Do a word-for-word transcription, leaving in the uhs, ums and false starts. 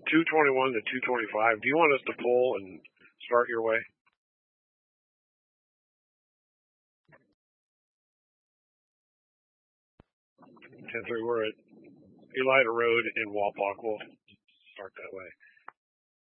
two twenty-one to two twenty-five. Do you want us to pull and start your way? ten three, we're at Elida Road in Walpock. We'll start that way.